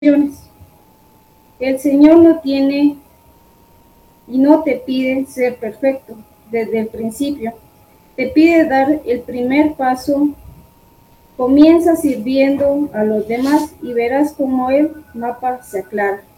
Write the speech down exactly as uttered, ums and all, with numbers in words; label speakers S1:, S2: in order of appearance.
S1: El Señor no tiene y no te pide ser perfecto desde el principio. Te pide dar el primer paso. Comienza sirviendo a los demás y verás cómo el mapa se aclara.